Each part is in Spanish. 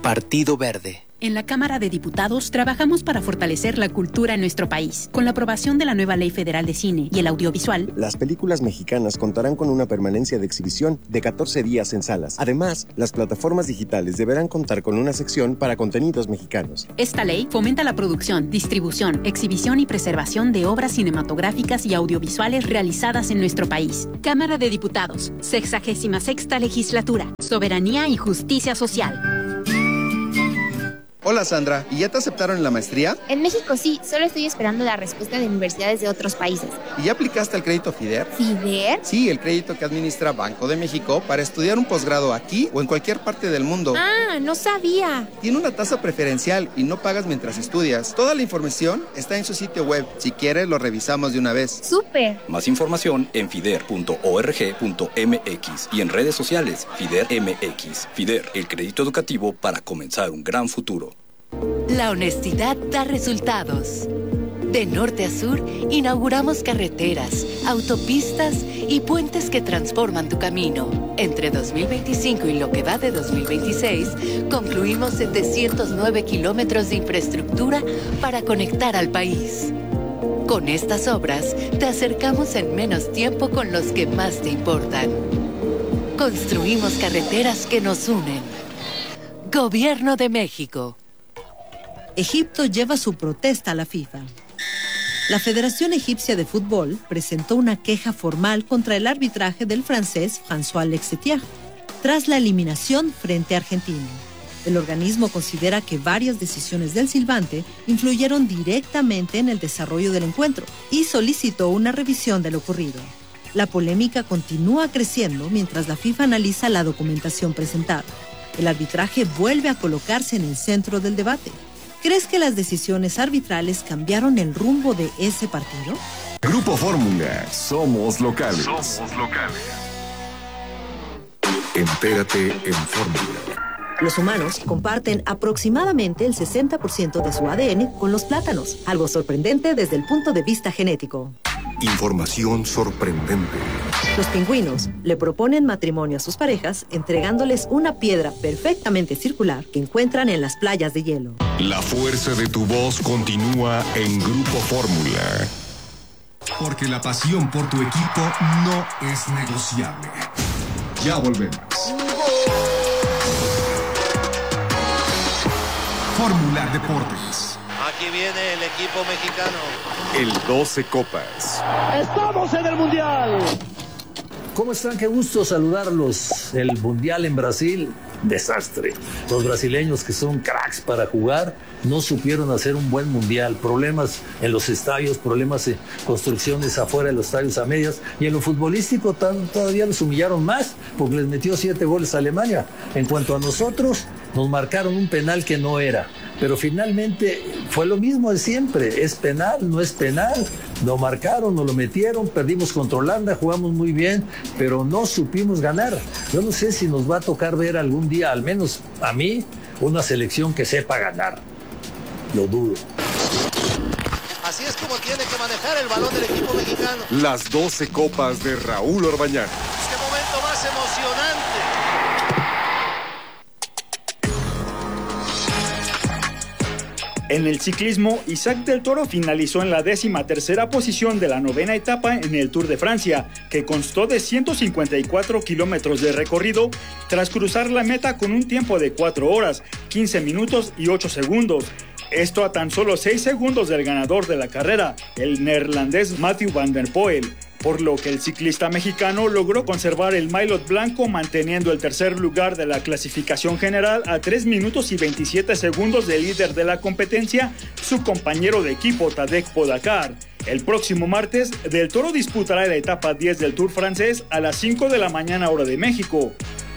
Partido Verde. En la Cámara de Diputados trabajamos para fortalecer la cultura en nuestro país. Con la aprobación de la nueva Ley Federal de Cine y el Audiovisual, las películas mexicanas contarán con una permanencia de exhibición de 14 días en salas. Además, las plataformas digitales deberán contar con una sección para contenidos mexicanos. Esta ley fomenta la producción, distribución, exhibición y preservación de obras cinematográficas y audiovisuales realizadas en nuestro país. Cámara de Diputados, 66ª Legislatura. Soberanía y justicia social. Hola Sandra, ¿y ya te aceptaron en la maestría? En México sí, solo estoy esperando la respuesta de universidades de otros países. ¿Y ya aplicaste al crédito FIDER? ¿FIDER? Sí, el crédito que administra Banco de México para estudiar un posgrado aquí o en cualquier parte del mundo. Ah, no sabía. Tiene una tasa preferencial y no pagas mientras estudias. Toda la información está en su sitio web. Si quieres, lo revisamos de una vez. ¡Súper! Más información en fider.org.mx y en redes sociales FIDER MX. FIDER, el crédito educativo para comenzar un gran futuro. La honestidad da resultados. De norte a sur, inauguramos carreteras, autopistas y puentes que transforman tu camino. Entre 2025 y lo que va de 2026, concluimos 709 kilómetros de infraestructura para conectar al país. Con estas obras, te acercamos en menos tiempo con los que más te importan. Construimos carreteras que nos unen. Gobierno de México. Egipto lleva su protesta a la FIFA. La Federación Egipcia de Fútbol presentó una queja formal contra el arbitraje del francés François Lexetier tras la eliminación frente a Argentina. El organismo considera que varias decisiones del silbante influyeron directamente en el desarrollo del encuentro y solicitó una revisión de lo ocurrido. La polémica continúa creciendo mientras la FIFA analiza la documentación presentada. El arbitraje vuelve a colocarse en el centro del debate. ¿Crees que las decisiones arbitrales cambiaron el rumbo de ese partido? Grupo Fórmula, somos locales. Entérate en Fórmula. Los humanos comparten aproximadamente el 60% de su ADN con los plátanos, algo sorprendente desde el punto de vista genético. Información sorprendente. Los pingüinos le proponen matrimonio a sus parejas entregándoles una piedra perfectamente circular que encuentran en las playas de hielo. La fuerza de tu voz continúa en Grupo Fórmula. Porque la pasión por tu equipo no es negociable. Ya volvemos. Fórmula Deportes. Aquí viene el equipo mexicano. El 12 Copas. ¡Estamos en el Mundial! ¿Cómo están? Qué gusto saludarlos. El Mundial en Brasil, desastre. Los brasileños, que son cracks para jugar, no supieron hacer un buen Mundial. Problemas en los estadios, problemas en construcciones afuera de los estadios a medias. Y en lo futbolístico todavía los humillaron más, porque les metió 7 goles a Alemania. En cuanto a nosotros, nos marcaron un penal que no era. Pero finalmente fue lo mismo de siempre. ¿Es penal? ¿No es penal? Lo marcaron, nos lo metieron, perdimos contra Holanda, jugamos muy bien, pero no supimos ganar. Yo no sé si nos va a tocar ver algún día, al menos a mí, una selección que sepa ganar. Lo dudo. Así es como tiene que manejar el balón del equipo mexicano. Las 12 Copas de Raúl Orbañanos. ¡Qué momento más emocionante! En el ciclismo, Isaac del Toro finalizó en la 13ª posición de la 9ª etapa en el Tour de Francia, que constó de 154 kilómetros de recorrido, tras cruzar la meta con un tiempo de 4 horas, 15 minutos y 8 segundos. Esto a tan solo 6 segundos del ganador de la carrera, el neerlandés Mathieu van der Poel, por lo que el ciclista mexicano logró conservar el maillot blanco, manteniendo el tercer lugar de la clasificación general a 3 minutos y 27 segundos del líder de la competencia, su compañero de equipo Tadej Pogačar. El próximo martes, Del Toro disputará la etapa 10 del Tour francés a las 5 de la mañana hora de México.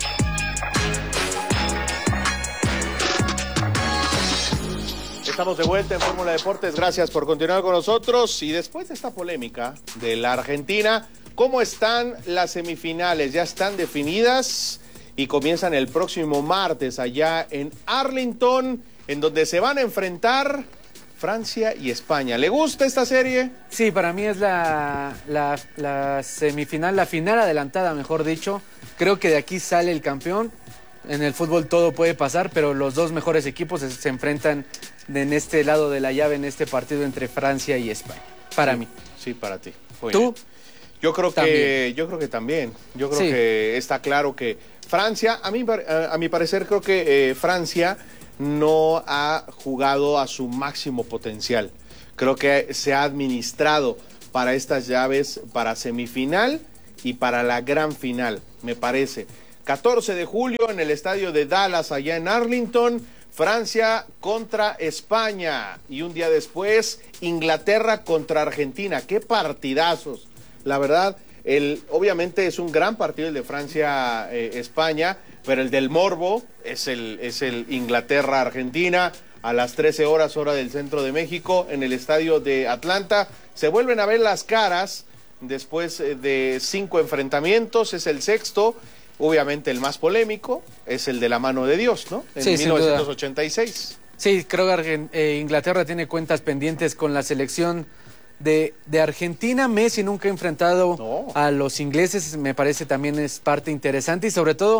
Estamos de vuelta en Fórmula Deportes, gracias por continuar con nosotros. Y después de esta polémica de la Argentina, ¿cómo están las semifinales? Ya están definidas y comienzan el próximo martes allá en Arlington, en donde se van a enfrentar Francia y España. ¿Le gusta esta serie? Sí, para mí es la semifinal, la final adelantada, mejor dicho. Creo que de aquí sale el campeón. En el fútbol todo puede pasar, pero los dos mejores equipos se enfrentan en este lado de la llave, en este partido entre Francia y España. Para mí. Sí, para ti. Muy ¿Tú? bien. Yo creo que también. Yo creo que está claro que Francia, a mi parecer, creo que Francia no ha jugado a su máximo potencial. Creo que se ha administrado para estas llaves, para semifinal y para la gran final, me parece. 14 de julio en el estadio de Dallas, allá en Arlington, Francia contra España. Y un día después, Inglaterra contra Argentina. ¡Qué partidazos! La verdad, obviamente es un gran partido el de Francia-España, pero el del morbo es el Inglaterra-Argentina a las 13 horas, hora del centro de México, en el estadio de Atlanta. Se vuelven a ver las caras después de 5 enfrentamientos, es el sexto. Obviamente el más polémico es el de la mano de Dios, ¿no? En 1986. Sí, creo que Inglaterra tiene cuentas pendientes con la selección de Argentina. Messi nunca ha enfrentado a los ingleses, me parece también es parte interesante y sobre todo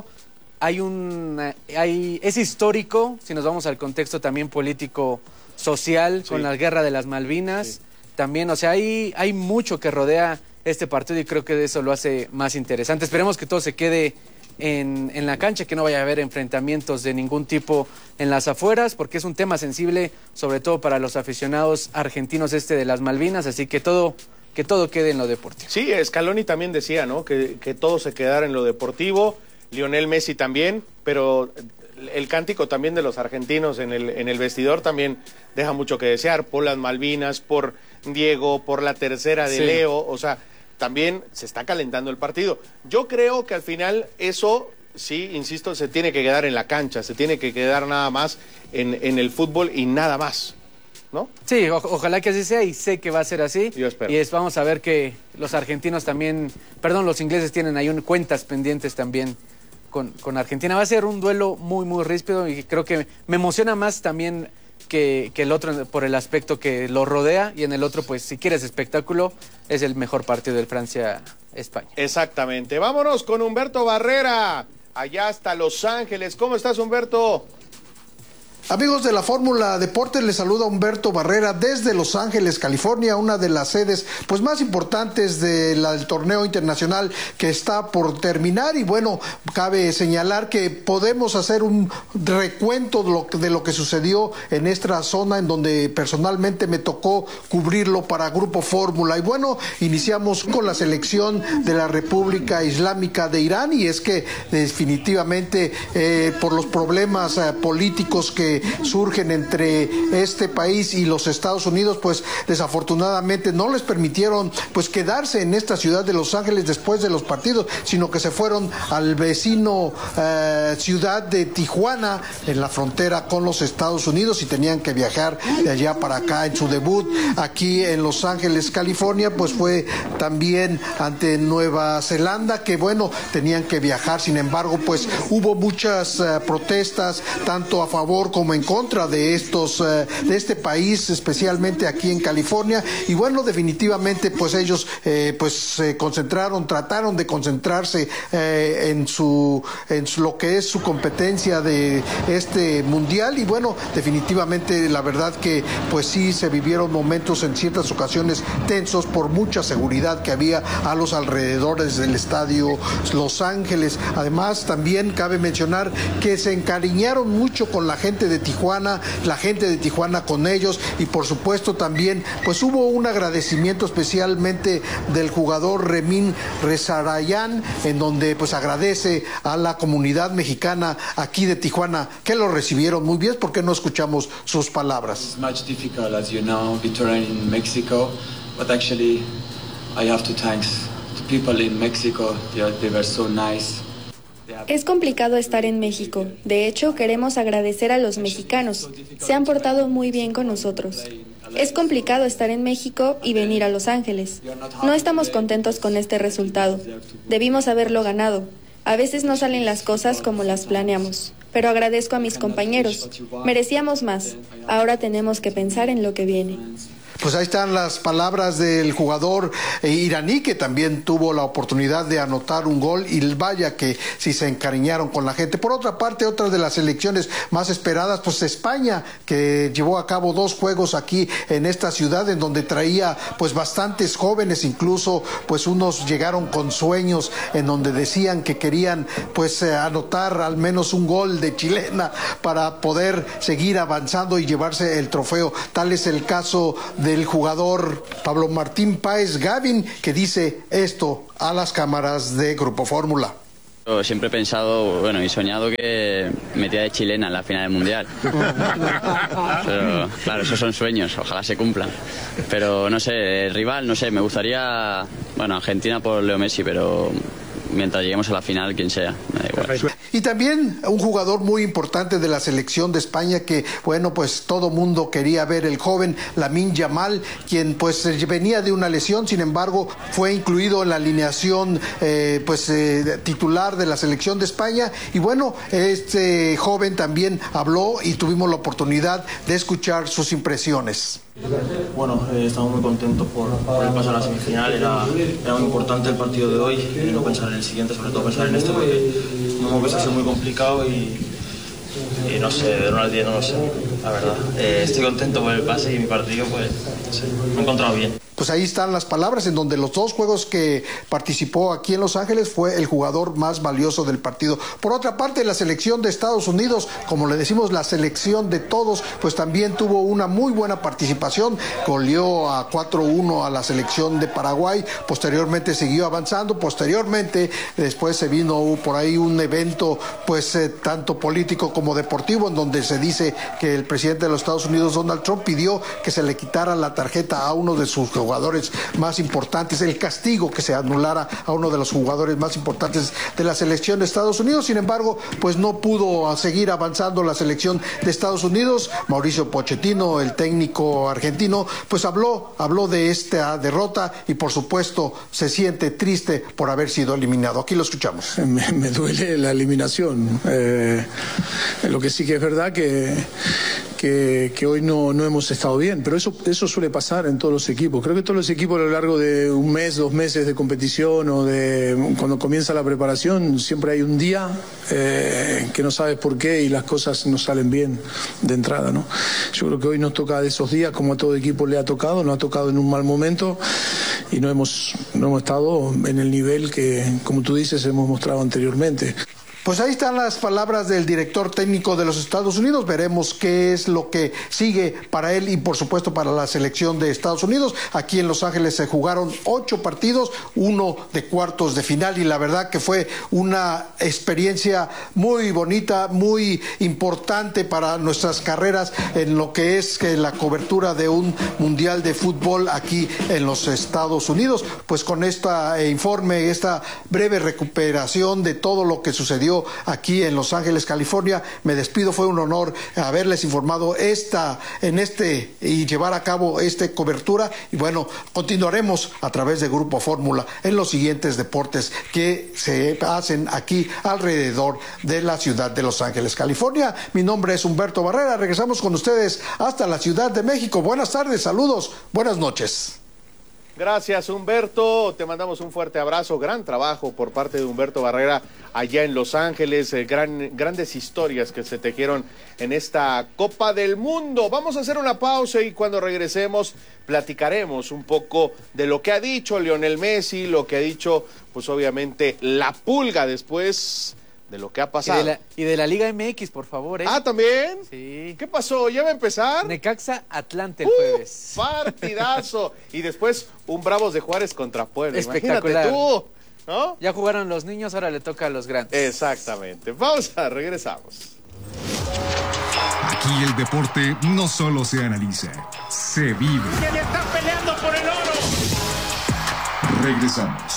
es histórico, si nos vamos al contexto también político, social, con la guerra de las Malvinas, también, o sea, hay mucho que rodea este partido y creo que eso lo hace más interesante. Esperemos que todo se quede en la cancha, que no vaya a haber enfrentamientos de ningún tipo en las afueras, porque es un tema sensible, sobre todo para los aficionados argentinos de las Malvinas, así que todo quede en lo deportivo. Sí, Scaloni también decía, ¿no? Que todo se quedara en lo deportivo, Lionel Messi también, pero el cántico también de los argentinos en el vestidor también deja mucho que desear, por las Malvinas, por Diego, por la tercera de Leo, o sea, también se está calentando el partido. Yo creo que al final eso, sí, insisto, se tiene que quedar en la cancha, se tiene que quedar nada más en el fútbol y nada más, ¿no? Sí, ojalá que así sea y sé que va a ser así. Yo espero. Y vamos a ver que los argentinos también, los ingleses tienen ahí cuentas pendientes también con Argentina. Va a ser un duelo muy, muy ríspido y creo que me emociona más también que el otro por el aspecto que lo rodea y en el otro, pues, si quieres espectáculo, es el mejor partido del Francia-España. Exactamente. Vámonos con Humberto Barrera, allá hasta Los Ángeles. ¿Cómo estás, Humberto? Amigos de la Fórmula Deportes, les saluda Humberto Barrera desde Los Ángeles, California, una de las sedes pues más importantes del torneo internacional que está por terminar. Y bueno, cabe señalar que podemos hacer un recuento de lo que sucedió en esta zona en donde personalmente me tocó cubrirlo para Grupo Fórmula. Y bueno, iniciamos con la selección de la República Islámica de Irán, y es que definitivamente por los problemas políticos que surgen entre este país y los Estados Unidos, pues desafortunadamente no les permitieron pues quedarse en esta ciudad de Los Ángeles después de los partidos, sino que se fueron al vecino ciudad de Tijuana, en la frontera con los Estados Unidos, y tenían que viajar de allá para acá. En su debut aquí en Los Ángeles, California, pues fue también ante Nueva Zelanda, que bueno, tenían que viajar. Sin embargo, pues hubo muchas protestas, tanto a favor como en contra de de este país, especialmente aquí en California. Y bueno, definitivamente pues ellos se trataron de concentrarse en lo que es su competencia de este mundial. Y bueno, definitivamente la verdad que pues sí se vivieron momentos en ciertas ocasiones tensos por mucha seguridad que había a los alrededores del estadio Los Ángeles. Además, también cabe mencionar que se encariñaron mucho con la gente de Tijuana, la gente de Tijuana con ellos, y por supuesto también pues hubo un agradecimiento especialmente del jugador Remín Rezarayan, en donde pues agradece a la comunidad mexicana aquí de Tijuana, que lo recibieron muy bien. ¿Por qué no escuchamos sus palabras? It's much difficult, as you know, be touring in Mexico, but actually I have to thank the people in Mexico. They were so nice. Es complicado estar en México. De hecho, queremos agradecer a los mexicanos. Se han portado muy bien con nosotros. Es complicado estar en México y venir a Los Ángeles. No estamos contentos con este resultado. Debimos haberlo ganado. A veces no salen las cosas como las planeamos. Pero agradezco a mis compañeros. Merecíamos más. Ahora tenemos que pensar en lo que viene. Pues ahí están las palabras del jugador iraní, que también tuvo la oportunidad de anotar un gol, y vaya que sí se encariñaron con la gente. Por otra parte, otra de las selecciones más esperadas, pues España, que llevó a cabo 2 juegos aquí en esta ciudad, en donde traía pues bastantes jóvenes, incluso pues unos llegaron con sueños en donde decían que querían pues anotar al menos un gol de chilena para poder seguir avanzando y llevarse el trofeo. Tal es el caso del jugador Pablo Martín Páez Gavin, que dice esto a las cámaras de Grupo Fórmula. Yo siempre he pensado, bueno, y soñado que metía de chilena en la final del Mundial. Pero, claro, esos son sueños, ojalá se cumplan. Pero no sé, el rival, no sé, me gustaría, bueno, Argentina por Leo Messi, pero mientras lleguemos a la final, quien sea, me da igual. Y también un jugador muy importante de la selección de España, que bueno, pues todo mundo quería ver, el joven Lamine Yamal, quien pues venía de una lesión, sin embargo fue incluido en la alineación titular de la selección de España. Y bueno, este joven también habló y tuvimos la oportunidad de escuchar sus impresiones. Bueno, estamos muy contentos por el paso a la semifinal. Era muy importante el partido de hoy, y no pensar en el siguiente, sobre todo pensar en este, porque no hemos visto ser muy complicado y no sé, de 1 al 10 no lo sé, la verdad. Estoy contento por el pase y mi partido, pues, no sé, me he encontrado bien. Pues ahí están las palabras, en donde los 2 juegos que participó aquí en Los Ángeles fue el jugador más valioso del partido. Por otra parte, la selección de Estados Unidos, como le decimos, la selección de todos, pues también tuvo una muy buena participación. Goleó a 4-1 a la selección de Paraguay, posteriormente siguió avanzando, después se vino por ahí un evento pues tanto político como deportivo, en donde se dice que el presidente de los Estados Unidos, Donald Trump, pidió que se le quitara la tarjeta a uno de sus jugadores más importantes, el castigo que se anulara a uno de los jugadores más importantes de la selección de Estados Unidos. Sin embargo, pues no pudo seguir avanzando la selección de Estados Unidos. Mauricio Pochettino, el técnico argentino, pues habló de esta derrota y por supuesto se siente triste por haber sido eliminado. Aquí lo escuchamos. Me duele la eliminación. Lo que sí que es verdad que hoy no hemos estado bien, pero eso suele pasar en todos los equipos. Creo que todos los equipos a lo largo de 1 mes, 2 meses de competición o cuando comienza la preparación, siempre hay un día que no sabes por qué y las cosas no salen bien de entrada, ¿no? Yo creo que hoy nos toca de esos días, como a todo equipo le ha tocado, nos ha tocado en un mal momento y no hemos estado en el nivel que, como tú dices, hemos mostrado anteriormente. Pues ahí están las palabras del director técnico de los Estados Unidos. Veremos qué es lo que sigue para él y por supuesto para la selección de Estados Unidos. Aquí en Los Ángeles se jugaron 8 partidos, 1 de cuartos de final, y la verdad que fue una experiencia muy bonita, muy importante para nuestras carreras en lo que es la cobertura de un mundial de fútbol aquí en los Estados Unidos. Pues con este informe, esta breve recuperación de todo lo que sucedió aquí en Los Ángeles, California, me despido. Fue un honor haberles informado y llevar a cabo esta cobertura, y bueno, continuaremos a través de Grupo Fórmula en los siguientes deportes que se hacen aquí alrededor de la ciudad de Los Ángeles, California. Mi nombre es Humberto Barrera, regresamos con ustedes hasta la Ciudad de México. Buenas tardes, saludos, buenas noches. Gracias, Humberto. Te mandamos un fuerte abrazo. Gran trabajo por parte de Humberto Barrera allá en Los Ángeles. Grandes historias que se tejieron en esta Copa del Mundo. Vamos a hacer una pausa y cuando regresemos platicaremos un poco de lo que ha dicho Lionel Messi, lo que ha dicho, pues obviamente, la Pulga después de lo que ha pasado. Y de la Liga MX, por favor, ¿eh? Ah, ¿también? Sí. ¿Qué pasó? ¿Ya va a empezar? Necaxa Atlante el jueves. Partidazo. Y después un Bravos de Juárez contra Puebla. Espectacular. Imagínate tú, ¿no? Ya jugaron los niños, ahora le toca a los grandes. Exactamente. Pausa, regresamos. Aquí el deporte no solo se analiza, se vive. ¿Quién está peleando por el oro? Regresamos.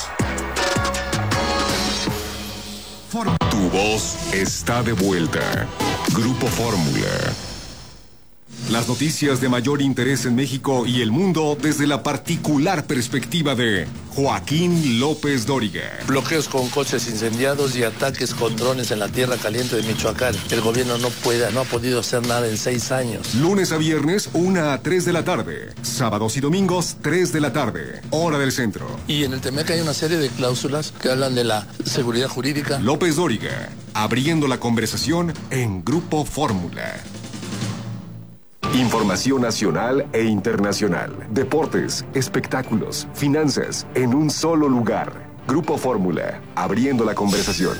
Tu voz está de vuelta. Grupo Fórmula. Las noticias de mayor interés en México y el mundo desde la particular perspectiva de Joaquín López Dóriga. Bloqueos con coches incendiados y ataques con drones en la tierra caliente de Michoacán. El gobierno no ha podido hacer nada en 6 años. Lunes a viernes, 1 a 3 de la tarde. Sábados y domingos, 3 de la tarde. Hora del centro. Y en el TEMEC hay una serie de cláusulas que hablan de la seguridad jurídica. López Dóriga, abriendo la conversación en Grupo Fórmula. Información nacional e internacional. Deportes, espectáculos, finanzas, en un solo lugar. Grupo Fórmula, abriendo la conversación.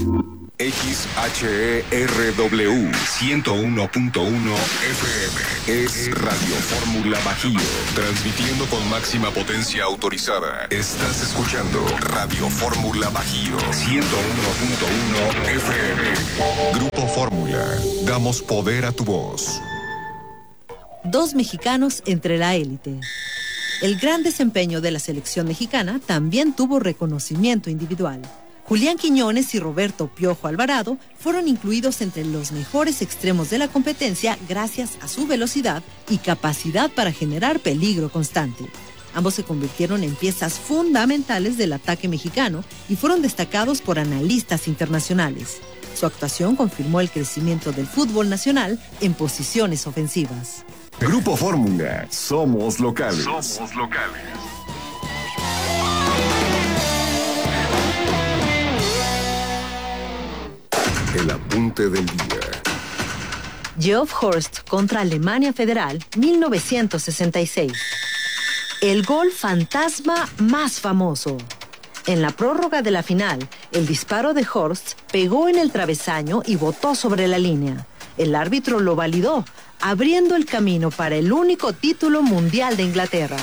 XHERW 101.1 FM es Radio Fórmula Bajío, transmitiendo con máxima potencia autorizada. Estás escuchando Radio Fórmula Bajío 101.1 FM. Grupo Fórmula, damos poder a tu voz. 2 mexicanos entre la élite. El gran desempeño de la selección mexicana también tuvo reconocimiento individual. Julián Quiñones y Roberto Piojo Alvarado fueron incluidos entre los mejores extremos de la competencia gracias a su velocidad y capacidad para generar peligro constante. Ambos se convirtieron en piezas fundamentales del ataque mexicano y fueron destacados por analistas internacionales. Su actuación confirmó el crecimiento del fútbol nacional en posiciones ofensivas. Grupo Fórmula, somos locales. Somos locales. El apunte del día. Geoff Horst contra Alemania Federal, 1966. El gol fantasma más famoso. En la prórroga de la final, el disparo de Horst pegó en el travesaño y botó sobre la línea. El árbitro lo validó, abriendo el camino para el único título mundial de Inglaterra.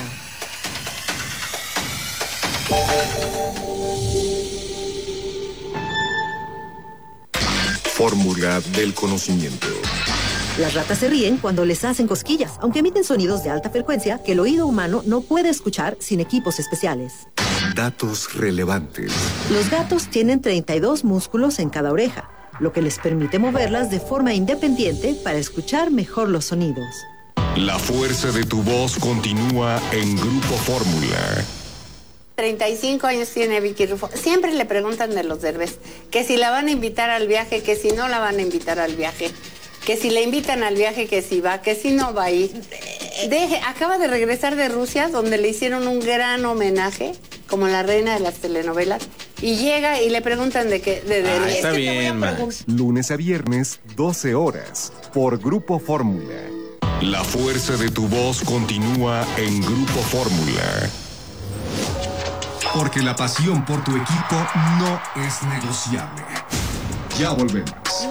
Fórmula del conocimiento. Las ratas se ríen cuando les hacen cosquillas, aunque emiten sonidos de alta frecuencia que el oído humano no puede escuchar sin equipos especiales. Datos relevantes. Los gatos tienen 32 músculos en cada oreja, lo que les permite moverlas de forma independiente para escuchar mejor los sonidos. La fuerza de tu voz continúa en Grupo Fórmula. 35 años tiene Vicky Rufo. Siempre le preguntan de los Derbez, que si la van a invitar al viaje, que si no la van a invitar al viaje, que si la invitan al viaje, que si va, que si no va a ir. Acaba de regresar de Rusia, donde le hicieron un gran homenaje, como la reina de las telenovelas, y llega y le preguntan de qué. Está bien, Max. Lunes a viernes, 12 horas, por Grupo Fórmula. La fuerza de tu voz continúa en Grupo Fórmula. Porque la pasión por tu equipo no es negociable. Ya volvemos.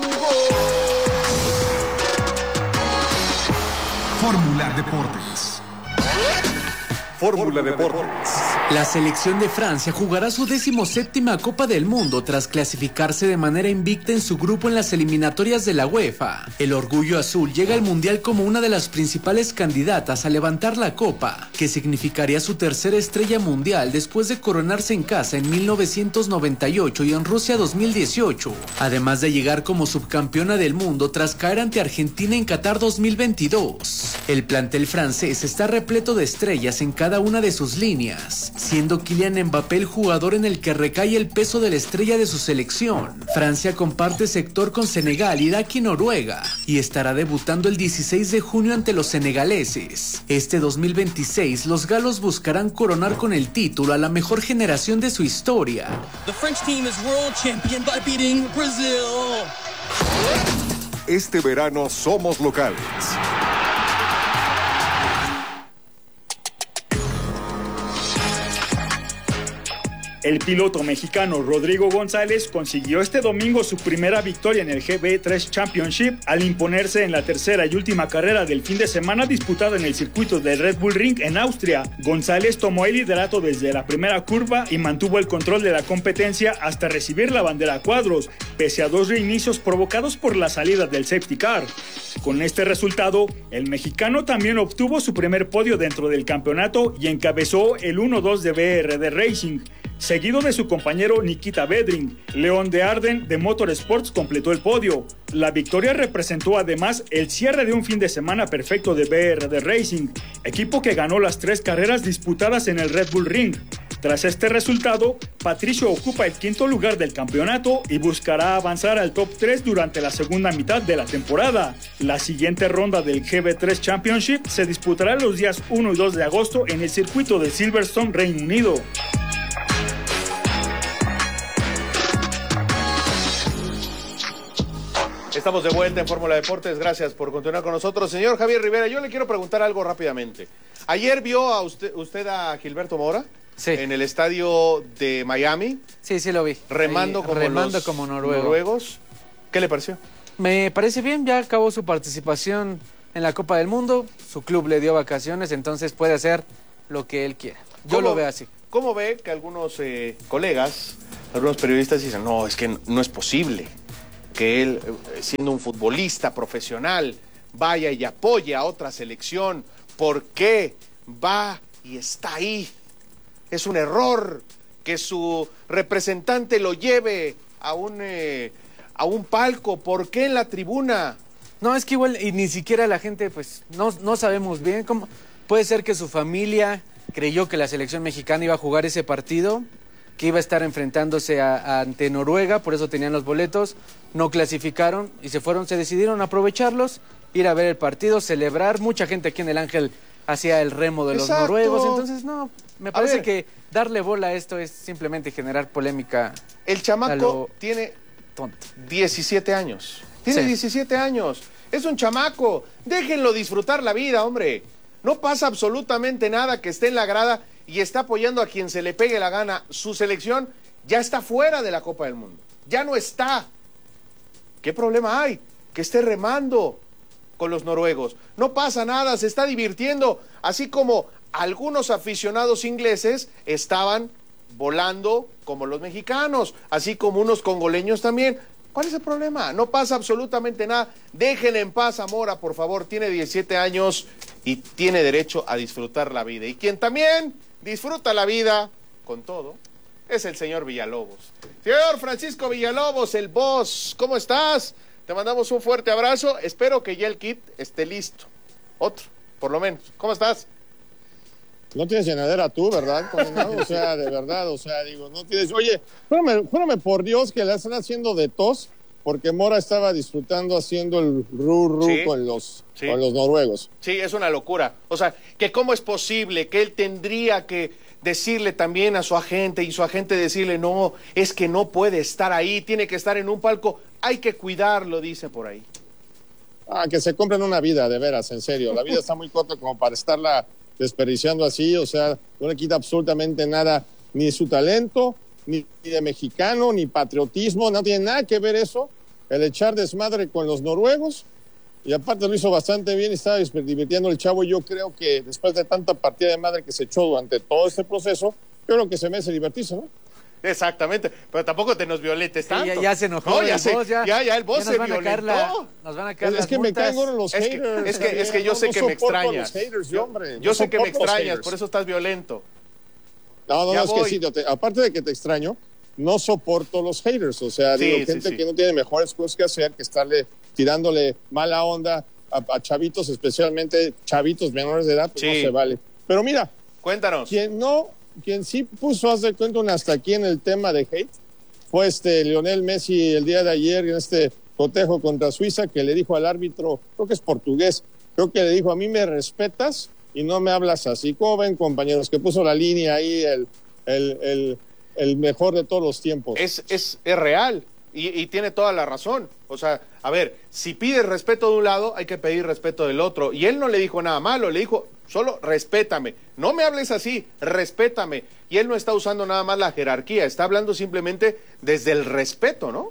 Fórmula Deportes. Fórmula Deportes. La selección de Francia jugará su 17ª Copa del Mundo tras clasificarse de manera invicta en su grupo en las eliminatorias de la UEFA. El orgullo azul llega al Mundial como una de las principales candidatas a levantar la Copa, que significaría su tercera estrella mundial después de coronarse en casa en 1998 y en Rusia 2018, además de llegar como subcampeona del mundo tras caer ante Argentina en Qatar 2022. El plantel francés está repleto de estrellas en cada una de sus líneas, siendo Kylian Mbappé el jugador en el que recae el peso de la estrella de su selección. Francia comparte sector con Senegal, Irak y Noruega, y estará debutando el 16 de junio ante los senegaleses. Este 2026, los galos buscarán coronar con el título a la mejor generación de su historia. The French team is world champion by beating Brazil. Este verano somos locales. El piloto mexicano Rodrigo González consiguió este domingo su primera victoria en el GB3 Championship al imponerse en la tercera y última carrera del fin de semana disputada en el circuito de Red Bull Ring en Austria. González tomó el liderato desde la primera curva y mantuvo el control de la competencia hasta recibir la bandera a cuadros, pese a 2 reinicios provocados por la salida del safety car. Con este resultado, el mexicano también obtuvo su primer podio dentro del campeonato y encabezó el 1-2 de BRD Racing, seguido de su compañero Nikita Bedrin. León de Arden de Motorsports completó el podio. La victoria representó además el cierre de un fin de semana perfecto de BRD Racing, equipo que ganó las 3 carreras disputadas en el Red Bull Ring. Tras este resultado, Patricio ocupa el quinto lugar del campeonato y buscará avanzar al top 3 durante la segunda mitad de la temporada. La siguiente ronda del GB3 Championship se disputará los días 1 y 2 de agosto en el circuito de Silverstone, Reino Unido. Estamos de vuelta en Fórmula Deportes, gracias por continuar con nosotros. Señor Javier Rivera, yo le quiero preguntar algo rápidamente. ¿Ayer vio a usted a Gilberto Mora? Sí. En el estadio de Miami. Sí, sí lo vi. Remando como noruegos. ¿Qué le pareció? Me parece bien, ya acabó su participación en la Copa del Mundo, su club le dio vacaciones, entonces puede hacer lo que él quiera. Yo lo veo así. ¿Cómo ve que algunos colegas, algunos periodistas dicen, no, es que no es posible que él, siendo un futbolista profesional, vaya y apoye a otra selección? ¿Por qué va y está ahí? Es un error que su representante lo lleve a un palco. ¿Por qué en la tribuna? No, es que igual, y ni siquiera la gente, pues, no sabemos bien cómo. Puede ser que su familia creyó que la selección mexicana iba a jugar ese partido, que iba a estar enfrentándose ante Noruega, por eso tenían los boletos, no clasificaron y se decidieron aprovecharlos, ir a ver el partido, celebrar. Mucha gente aquí en el Ángel hacía el remo de los noruegos, entonces no, me parece que darle bola a esto es simplemente generar polémica. El chamaco tiene 17 años. Tiene 17 años. Es un chamaco. Déjenlo disfrutar la vida, hombre. No pasa absolutamente nada que esté en la grada y está apoyando a quien se le pegue la gana. Su selección ya está fuera de la Copa del Mundo. Ya no está. ¿Qué problema hay? Que esté remando con los noruegos. No pasa nada, se está divirtiendo. Así como algunos aficionados ingleses estaban volando como los mexicanos, así como unos congoleños también. ¿Cuál es el problema? No pasa absolutamente nada. Dejen en paz a Mora, por favor. Tiene 17 años y tiene derecho a disfrutar la vida. Y quien también disfruta la vida con todo es el señor Villalobos. Señor Francisco Villalobos, el boss, ¿cómo estás? Te mandamos un fuerte abrazo. Espero que ya el kit esté listo. Otro, por lo menos. ¿Cómo estás? No tienes llenadera tú, ¿verdad? O sea, de verdad, o sea, digo, no tienes... Oye, júrame por Dios que la están haciendo de tos, porque Mora estaba disfrutando haciendo el ru con los noruegos. Sí, es una locura. O sea, que cómo es posible que él tendría que decirle también a su agente y su agente decirle, no, es que no puede estar ahí, tiene que estar en un palco, hay que cuidarlo, dice por ahí. Que se compren una vida, de veras, en serio. La vida está muy corta como para estarla desperdiciando así, o sea, no le quita absolutamente nada, ni su talento, ni de mexicano, ni patriotismo, no tiene nada que ver eso, el echar desmadre con los noruegos, y aparte lo hizo bastante bien y estaba divirtiendo el chavo. Yo creo que después de tanta partida de madre que se echó durante todo este proceso, yo creo que se merece divertirse, ¿no? Exactamente, pero tampoco te nos violetes tanto. Sí, ya se enojó, no, el boss, ya el boss se violentó. Nos van a caer es que me caen gordos los haters. Es que yo sé que me extrañas. Yo sé que me extrañas, por eso estás violento. No, es que sí, aparte de que te extraño, no soporto los haters. O sea, digo, gente que no tiene mejores cosas que hacer que estarle tirándole mala onda a chavitos, especialmente chavitos menores de edad, pues no se vale. Pero mira, cuéntanos. Quien sí puso, haz de cuenta, hasta aquí en el tema de hate, fue Lionel Messi el día de ayer en este cotejo contra Suiza, que le dijo al árbitro, creo que es portugués, creo que le dijo, a mí me respetas y no me hablas así. ¿Cómo ven, compañeros? Que puso la línea ahí, el mejor de todos los tiempos. Es real y tiene toda la razón. O sea, a ver, si pides respeto de un lado, hay que pedir respeto del otro. Y él no le dijo nada malo, le dijo, solo respétame. No me hables así, respétame. Y él no está usando nada más la jerarquía, está hablando simplemente desde el respeto, ¿no?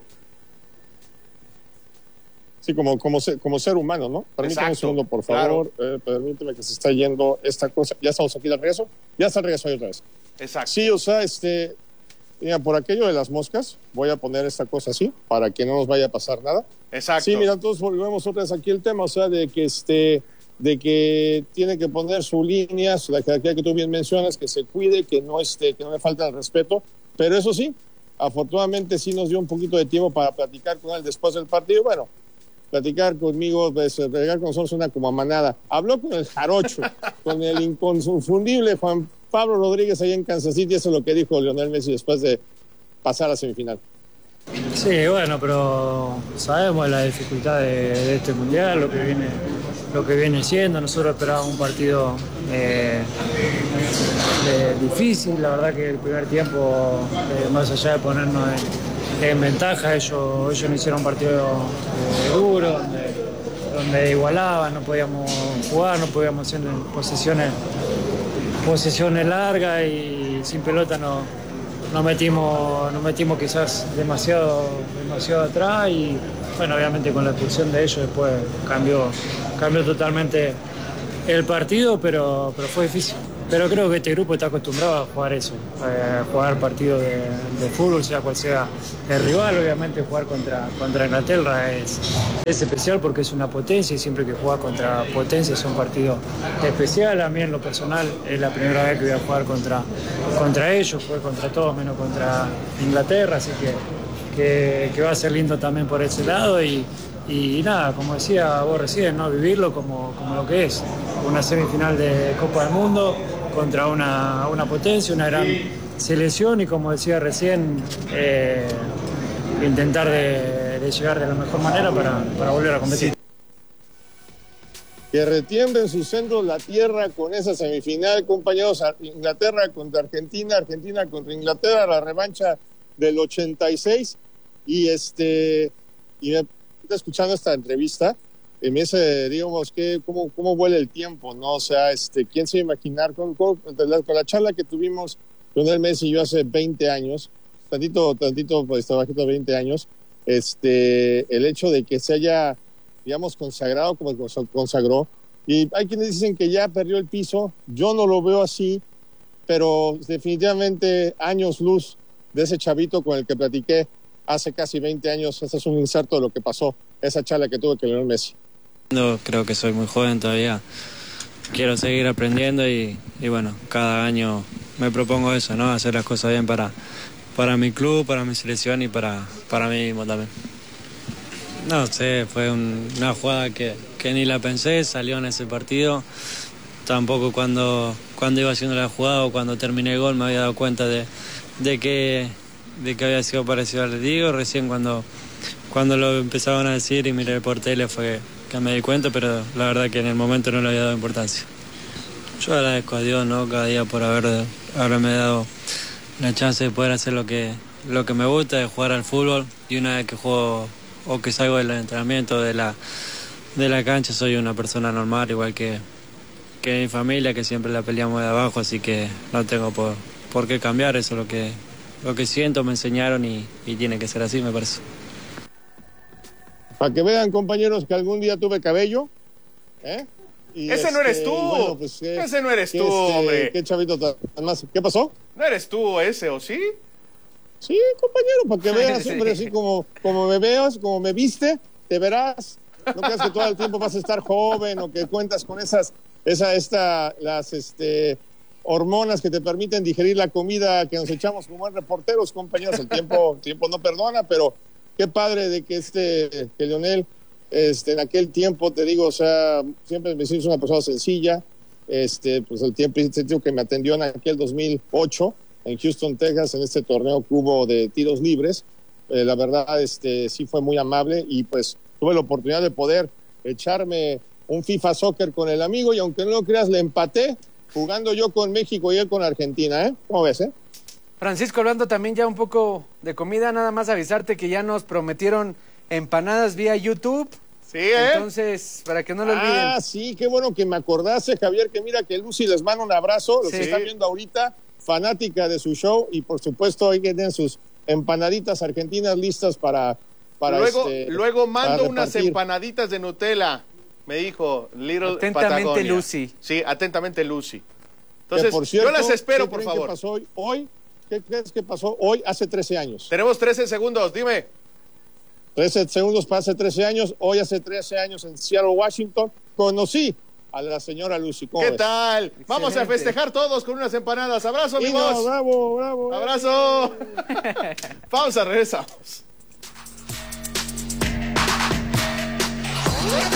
Sí, como ser humano, ¿no? Permítame un segundo, por favor. Claro. Permíteme que se está yendo esta cosa. Ya estamos aquí de regreso. Ya está el regreso ahí otra vez. Exacto. Sí, o sea, mira, por aquello de las moscas, voy a poner esta cosa así, para que no nos vaya a pasar nada. Exacto. Sí, mira, entonces volvemos otra vez aquí el tema, o sea, de que tiene que poner su línea, la jerarquía que tú bien mencionas, que se cuide, que no le falta el respeto. Pero eso sí, afortunadamente sí nos dio un poquito de tiempo para platicar con él después del partido. Bueno, platicar conmigo, platicar con nosotros una como manada. Habló con el jarocho, con el inconfundible Juan Pablo Rodríguez ahí en Kansas City, eso es lo que dijo Lionel Messi después de pasar a la semifinal. Sí, bueno, pero sabemos la dificultad de este mundial, lo que viene siendo. Nosotros esperábamos un partido difícil. La verdad que el primer tiempo, más allá de ponernos en ventaja, ellos no hicieron un partido duro, donde igualaban, no podíamos jugar, no podíamos hacer posesiones largas y sin pelota nos metimos quizás demasiado atrás y bueno, obviamente con la expulsión de ellos después cambió totalmente el partido, pero fue difícil. Pero creo que este grupo está acostumbrado a jugar eso, a jugar partidos de fútbol, sea cual sea el rival. Obviamente jugar contra Inglaterra es especial porque es una potencia y siempre que juegas contra potencia es un partido especial. A mí en lo personal es la primera vez que voy a jugar contra ellos, jugué contra todos menos contra Inglaterra, así que va a ser lindo también por ese lado y nada, como decía vos recién, ¿no? Vivirlo como lo que es, una semifinal de Copa del Mundo contra una potencia, una gran selección y como decía recién, intentar de llegar de la mejor manera para volver a competir. Sí. Que retiembre en sus centros la tierra con esa semifinal, compañeros. Inglaterra contra Argentina, Argentina contra Inglaterra, la revancha del 86 y me escuchando esta entrevista, me dice, digamos, cómo vuela el tiempo, ¿no? O sea, ¿quién se iba a imaginar con la charla que tuvimos con el Messi y yo hace 20 años, tantito, pues, bajito 20 años, el hecho de que se haya, digamos, consagrado como consagró, y hay quienes dicen que ya perdió el piso, yo no lo veo así, pero definitivamente años luz de ese chavito con el que platiqué hace casi 20 años. Ese es un inserto de lo que pasó, esa charla que tuve con Lionel Messi. Creo que soy muy joven todavía, quiero seguir aprendiendo y bueno, cada año me propongo eso, ¿no? Hacer las cosas bien para mi club, para mi selección y para mí mismo también. No sé, fue una jugada que ni la pensé, salió en ese partido. Tampoco cuando iba haciendo la jugada o cuando terminé el gol me había dado cuenta de que había sido parecido al de Diego. Recién cuando lo empezaban a decir y miré por tele fue que me di cuenta, pero la verdad que en el momento no le había dado importancia. Yo agradezco a Dios, ¿no? Cada día por haberme dado la chance de poder hacer lo que me gusta, de jugar al fútbol. Y una vez que juego o que salgo del entrenamiento, de la cancha, soy una persona normal, igual que mi familia, que siempre la peleamos de abajo, así que no tengo por qué cambiar. Eso es lo que siento, me enseñaron y tiene que ser así, me parece. Para que vean, compañeros, que algún día tuve cabello, Y ese no eres tú. Bueno, pues, ese no eres tú, hombre. Qué chavito más. ¿Qué pasó? ¿No eres tú ese, o sí? Sí, compañero, para que veas, hombre, así como me veas, como me viste, te verás. No creas que todo el tiempo vas a estar joven o que cuentas con las hormonas que te permiten digerir la comida que nos echamos como buen reporteros, compañeros. El tiempo no perdona, pero qué padre de que que Lionel en aquel tiempo, te digo, o sea, siempre me hizo una persona sencilla. Pues el tiempo que me atendió en aquel 2008 en Houston, Texas, en este torneo que hubo de tiros libres, la verdad, sí fue muy amable y pues tuve la oportunidad de poder echarme un FIFA Soccer con el amigo y aunque no lo creas, le empaté jugando yo con México y él con Argentina, ¿Cómo ves, Francisco, hablando también ya un poco de comida, nada más avisarte que ya nos prometieron empanadas vía YouTube. Sí, Entonces, para que no lo olviden. Ah, sí, qué bueno que me acordaste, Javier, que mira que Lucy les manda un abrazo, los que están viendo ahorita, fanática de su show, y por supuesto hay que tener sus empanaditas argentinas listas para luego mando para unas repartir. empanaditas de Nutella, me dijo Little Atentamente, Patagonia. Lucy. Sí, atentamente, Lucy. Entonces, por cierto, yo las espero, ¿qué por creen favor. que pasó hoy? ¿Qué crees que pasó hoy hace 13 años? Tenemos 13 segundos, dime. 13 segundos para hace 13 años. Hoy hace 13 años en Seattle, Washington, conocí a la señora Lucy. ¿Qué tal? Excelente. Vamos a festejar todos con unas empanadas. Abrazo, amigos. No, bravo, bravo. Abrazo. Pausa, regresamos.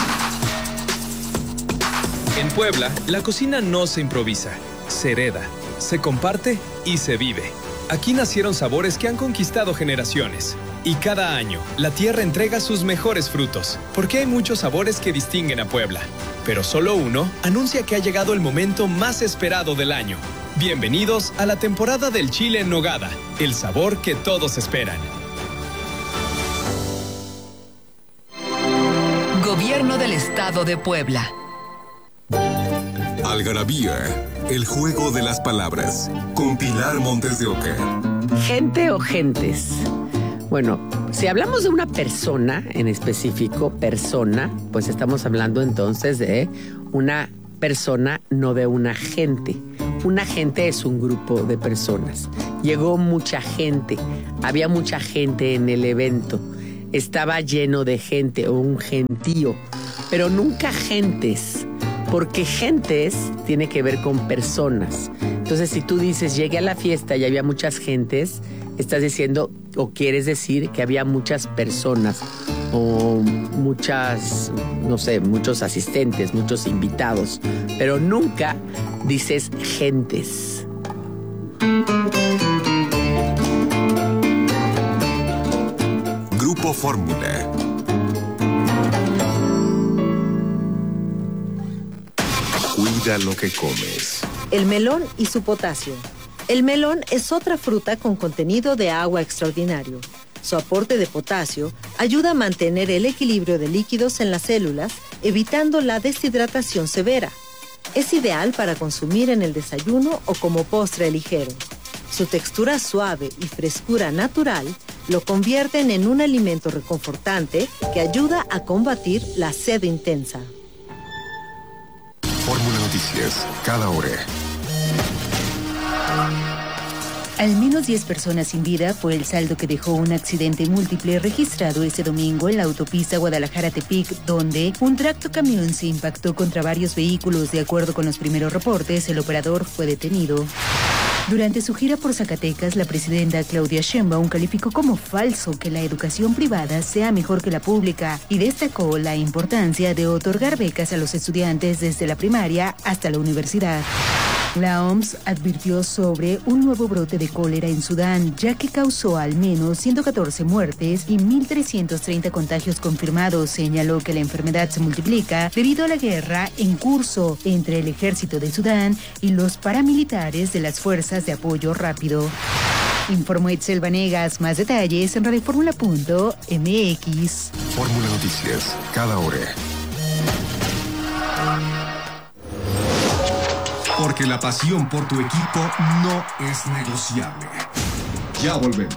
En Puebla, la cocina no se improvisa, se hereda. se comparte y se vive. Aquí nacieron sabores que han conquistado generaciones. Y cada año, la tierra entrega sus mejores frutos, porque hay muchos sabores que distinguen a Puebla. Pero solo uno anuncia que ha llegado el momento más esperado del año. Bienvenidos a la temporada del chile en nogada, el sabor que todos esperan. Gobierno del Estado de Puebla. Algarabía, el juego de las palabras, con Pilar Montes de Oca. ¿Gente o gentes? Bueno, si hablamos de una persona en específico, pues estamos hablando entonces de una persona, no de una gente. Una gente es un grupo de personas. Llegó mucha gente, había mucha gente en el evento. Estaba lleno de gente o un gentío, pero nunca gentes, porque gentes tiene que ver con personas. Entonces, si tú dices, llegué a la fiesta y había muchas gentes, estás diciendo o quieres decir que había muchas personas o muchas, no sé, muchos asistentes, muchos invitados, pero nunca dices gentes. Grupo Fórmula. Cuida lo que comes. El melón y su potasio. El melón es otra fruta con contenido de agua extraordinario. Su aporte de potasio ayuda a mantener el equilibrio de líquidos en las células, evitando la deshidratación severa. Es ideal para consumir en el desayuno o como postre ligero. Su textura suave y frescura natural lo convierten en un alimento reconfortante que ayuda a combatir la sed intensa. Fórmula Noticias, cada hora. Al menos 10 personas sin vida fue el saldo que dejó un accidente múltiple registrado este domingo en la autopista Guadalajara-Tepic, donde un tractocamión se impactó contra varios vehículos. De acuerdo con los primeros reportes, el operador fue detenido. Durante su gira por Zacatecas, la presidenta Claudia Sheinbaum calificó como falso que la educación privada sea mejor que la pública y destacó la importancia de otorgar becas a los estudiantes desde la primaria hasta la universidad. La OMS advirtió sobre un nuevo brote de cólera en Sudán, ya que causó al menos 114 muertes y 1.330 contagios confirmados. Señaló que la enfermedad se multiplica debido a la guerra en curso entre el ejército de Sudán y los paramilitares de las fuerzas de apoyo rápido. Informó Itzel Vanegas. Más detalles en radioformula.mx. Fórmula Noticias, cada hora. Porque la pasión por tu equipo no es negociable. Ya volvemos.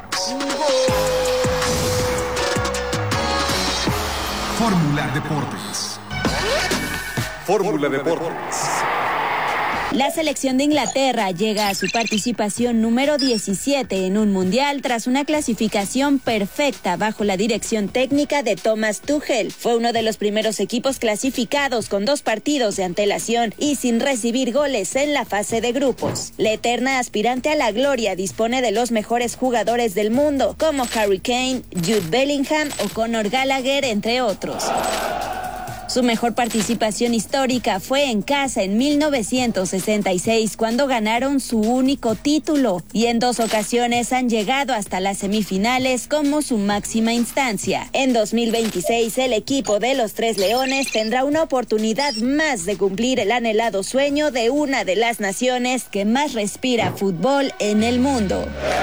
Fórmula Deportes. Fórmula Deportes. La selección de Inglaterra llega a su participación número 17 en un mundial tras una clasificación perfecta bajo la dirección técnica de Thomas Tuchel. Fue uno de los primeros equipos clasificados con 2 partidos de antelación y sin recibir goles en la fase de grupos. La eterna aspirante a la gloria dispone de los mejores jugadores del mundo, como Harry Kane, Jude Bellingham o Conor Gallagher, entre otros. Su mejor participación histórica fue en casa en 1966, cuando ganaron su único título, y en 2 ocasiones han llegado hasta las semifinales como su máxima instancia. En 2026, el equipo de los Tres Leones tendrá una oportunidad más de cumplir el anhelado sueño de una de las naciones que más respira fútbol en el mundo.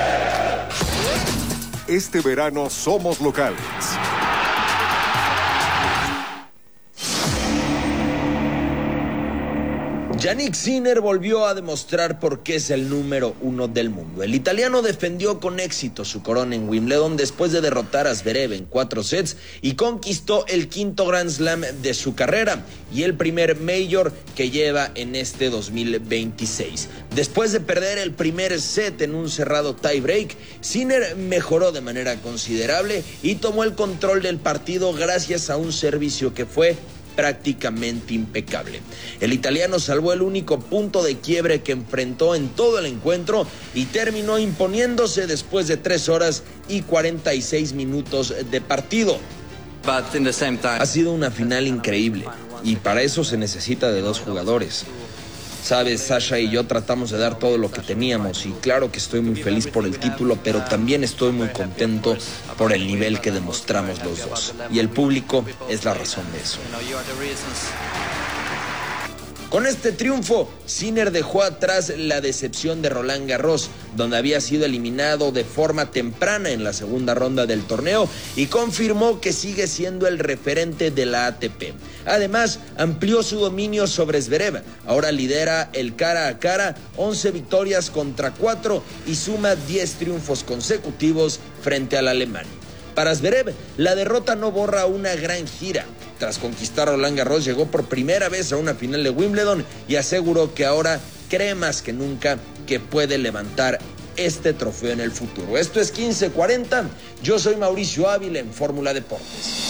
Este verano somos locales. Yannick Sinner volvió a demostrar por qué es el número 1 del mundo. El italiano defendió con éxito su corona en Wimbledon después de derrotar a Zverev en 4 sets y conquistó el 5º Grand Slam de su carrera y el primer Major que lleva en este 2026. Después de perder el primer set en un cerrado tie-break, Sinner mejoró de manera considerable y tomó el control del partido gracias a un servicio que fue prácticamente impecable. El italiano salvó el único punto de quiebre que enfrentó en todo el encuentro y terminó imponiéndose después de 3 horas y 46 minutos de partido. Ha sido una final increíble y para eso se necesita de 2 jugadores. Sabes, Sasha y yo tratamos de dar todo lo que teníamos y claro que estoy muy feliz por el título, pero también estoy muy contento por el nivel que demostramos los dos. Y el público es la razón de eso. Con este triunfo, Sinner dejó atrás la decepción de Roland Garros, donde había sido eliminado de forma temprana en la segunda ronda del torneo y confirmó que sigue siendo el referente de la ATP. Además, amplió su dominio sobre Zverev. Ahora lidera el cara a cara, 11 victorias contra 4 y suma 10 triunfos consecutivos frente al alemán. Para Zverev, la derrota no borra una gran gira. Tras conquistar Roland Garros, llegó por primera vez a una final de Wimbledon y aseguró que ahora cree más que nunca que puede levantar este trofeo en el futuro. Esto es 1540. Yo soy Mauricio Ávila en Fórmula Deportes.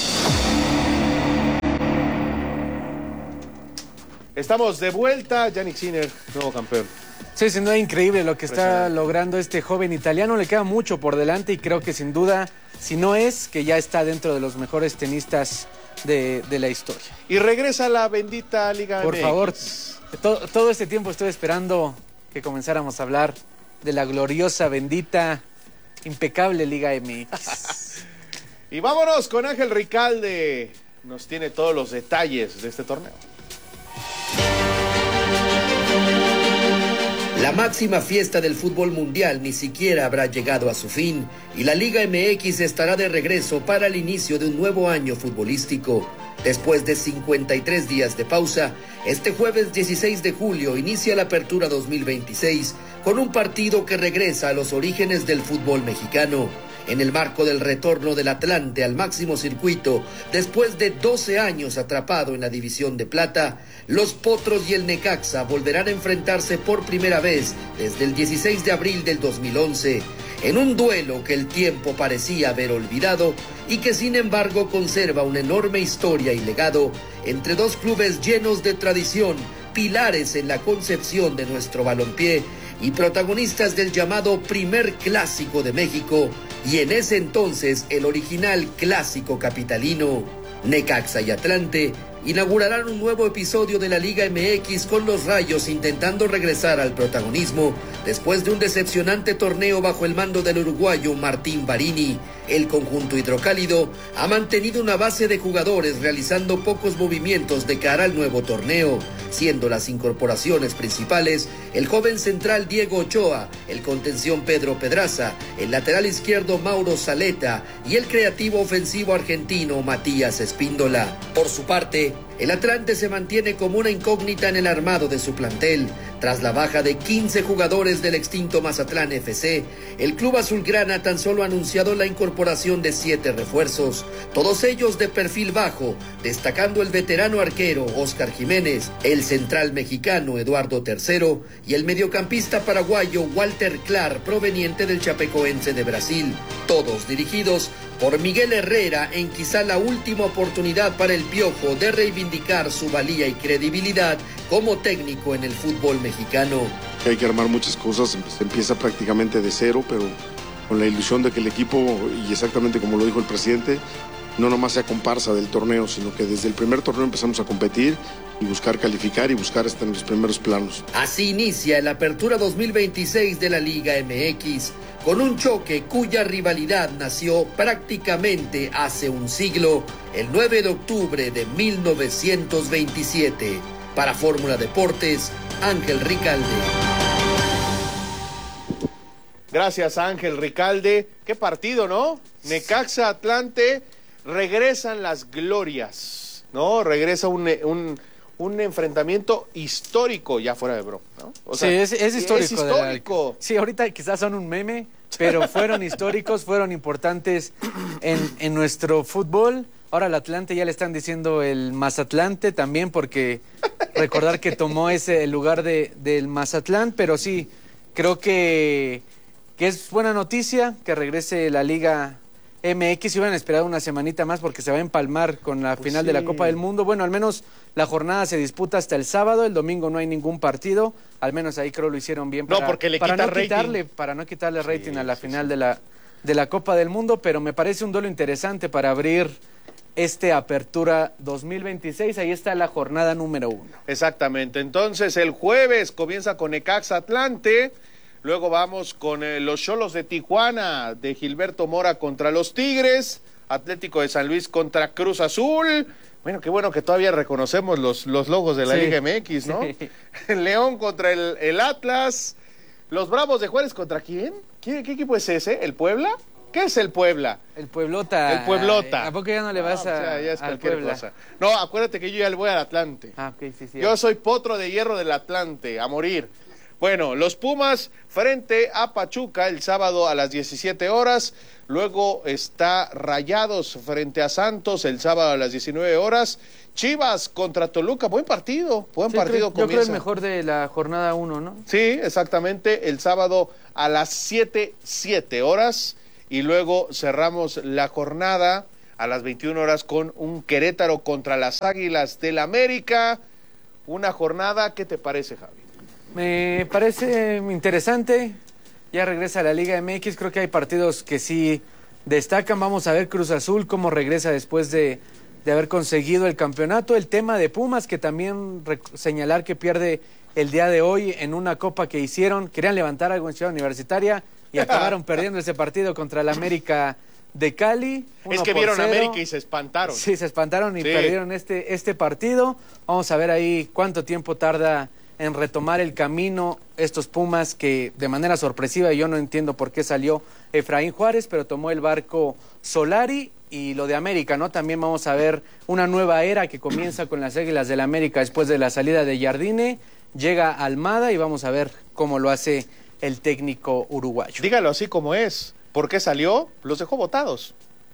Estamos de vuelta. Jannik Sinner, nuevo campeón. Sí, sin duda increíble lo que está logrando este joven italiano. Le queda mucho por delante y creo que sin duda, si no es, que ya está dentro de los mejores tenistas de la historia. Y regresa a la bendita Liga MX. Por favor, todo este tiempo estoy esperando que comenzáramos a hablar de la gloriosa, bendita, impecable Liga MX. Y vámonos con Ángel Ricalde. Nos tiene todos los detalles de este torneo. La máxima fiesta del fútbol mundial ni siquiera habrá llegado a su fin y la Liga MX estará de regreso para el inicio de un nuevo año futbolístico. Después de 53 días de pausa, este jueves 16 de julio inicia la apertura 2026 con un partido que regresa a los orígenes del fútbol mexicano. En el marco del retorno del Atlante al máximo circuito, después de 12 años atrapado en la división de plata, los Potros y el Necaxa volverán a enfrentarse por primera vez desde el 16 de abril del 2011, en un duelo que el tiempo parecía haber olvidado y que sin embargo conserva una enorme historia y legado entre dos clubes llenos de tradición, pilares en la concepción de nuestro balompié y protagonistas del llamado primer clásico de México y en ese entonces el original clásico capitalino. Necaxa y Atlante inaugurarán un nuevo episodio de la Liga MX con los Rayos intentando regresar al protagonismo después de un decepcionante torneo bajo el mando del uruguayo Martín Barini. El conjunto hidrocálido ha mantenido una base de jugadores realizando pocos movimientos de cara al nuevo torneo, siendo las incorporaciones principales el joven central Diego Ochoa, el contención Pedro Pedraza, el lateral izquierdo Mauro Zaleta y el creativo ofensivo argentino Matías Espíndola. Por su parte, el Atlante se mantiene como una incógnita en el armado de su plantel. Tras la baja de 15 jugadores del extinto Mazatlán FC, el club azulgrana tan solo ha anunciado la incorporación de 7 refuerzos, todos ellos de perfil bajo, destacando el veterano arquero Óscar Jiménez, el central mexicano Eduardo III y el mediocampista paraguayo Walter Clark, proveniente del Chapecoense de Brasil, todos dirigidos por Miguel Herrera en quizá la última oportunidad para el Piojo de reivindicar su valía y credibilidad como técnico en el fútbol mexicano. Hay que armar muchas cosas, se empieza prácticamente de cero, pero con la ilusión de que el equipo, y exactamente como lo dijo el presidente, no nomás sea comparsa del torneo, sino que desde el primer torneo empezamos a competir y buscar calificar y buscar hasta en los primeros planos. Así inicia la apertura 2026 de la Liga MX, con un choque cuya rivalidad nació prácticamente hace un siglo, el 9 de octubre de 1927. Para Fórmula Deportes, Ángel Ricalde. Gracias, Ángel Ricalde. Qué partido, ¿no? Necaxa, Atlante, regresan las glorias, ¿no? Regresa un enfrentamiento histórico, ya fuera de broma, ¿no? O sea, sí, es histórico. Es histórico. Sí, ahorita quizás son un meme, pero fueron históricos, fueron importantes en nuestro fútbol. Ahora al Atlante ya le están diciendo el Mazatlante también, porque recordar que tomó el lugar del Mazatlán, pero sí, creo que es buena noticia que regrese la Liga MX. Iban a esperar una semanita más porque se va a empalmar con la final de la Copa del Mundo. Bueno, al menos la jornada se disputa hasta el sábado, el domingo no hay ningún partido, al menos ahí creo lo hicieron bien para no quitarle rating a la final de la Copa del Mundo, pero me parece un duelo interesante para abrir Apertura 2026. Ahí está la jornada número 1. Exactamente. Entonces, el jueves comienza con Necaxa Atlante. Luego vamos con los Xolos de Tijuana, de Gilberto Mora contra los Tigres. Atlético de San Luis contra Cruz Azul. Bueno, qué bueno que todavía reconocemos los logos de la Liga MX, ¿no? Sí. León contra el Atlas. Los Bravos de Juárez contra ¿quién? ¿Qué equipo es ese? ¿El Puebla? ¿Qué es el Puebla? El Pueblota. El Pueblota. ¿A poco ya no le vas ya es al cualquier Puebla? cosa. No, acuérdate que yo ya le voy al Atlante. Ok, sí. Yo soy potro de hierro del Atlante, a morir. Bueno, los Pumas frente a Pachuca el sábado a las 17 horas. Luego está Rayados frente a Santos el sábado a las 19 horas. Chivas contra Toluca, buen partido Yo creo el mejor de la jornada 1, ¿no? Sí, exactamente, el sábado a las 7 horas. Y luego cerramos la jornada a las 21 horas con un Querétaro contra las Águilas del América. Una jornada, ¿qué te parece, Javi? Me parece interesante. Ya regresa a la Liga MX. Creo que hay partidos que sí destacan. Vamos a ver Cruz Azul cómo regresa después de haber conseguido el campeonato. El tema de Pumas, que también señalar que pierde el día de hoy en una copa que hicieron. Querían levantar algo en Ciudad Universitaria y acabaron perdiendo ese partido contra el América de Cali. Es que vieron a América y se espantaron. Sí, se espantaron y perdieron este partido. Vamos a ver ahí cuánto tiempo tarda en retomar el camino estos Pumas, que de manera sorpresiva, yo no entiendo por qué salió Efraín Juárez, pero tomó el barco Solari. Y lo de América, ¿no? También vamos a ver una nueva era que comienza con las Águilas del América después de la salida de Jardine. Llega Almada y vamos a ver cómo lo hace el técnico uruguayo. Dígalo así como es. ¿Por qué salió? Los dejó votados.